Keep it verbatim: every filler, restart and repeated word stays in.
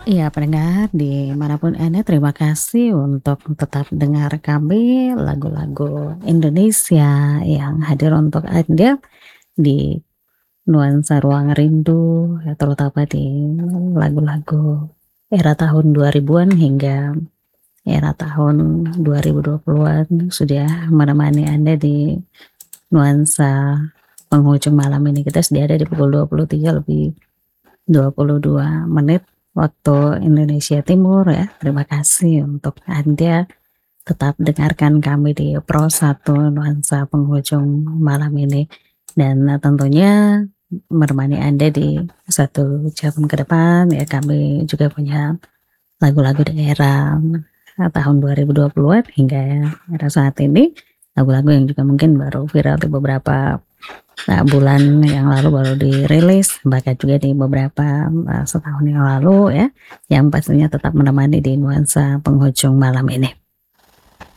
Iya pendengar dimanapun Anda, terima kasih untuk tetap dengar kami, lagu-lagu Indonesia yang hadir untuk Anda di nuansa ruang rindu, ya terutama di lagu-lagu era tahun dua ribuan hingga era tahun dua ribu dua puluhan sudah menemani Anda di nuansa penghujung malam ini. Kita sudah ada di pukul dua puluh tiga lebih dua puluh dua menit waktu Indonesia Timur ya. Terima kasih untuk Anda tetap dengarkan kami di Pro satu nuansa penghujung malam ini, dan tentunya menemani Anda di satu jam ke depan ya. Kami juga punya lagu-lagu di era tahun dua ribu dua puluhan hingga era saat ini, lagu-lagu yang juga mungkin baru viral di beberapa Nah, bulan yang lalu baru dirilis, bahkan juga di beberapa uh, setahun yang lalu ya, yang pastinya tetap menemani di nuansa penghujung malam ini.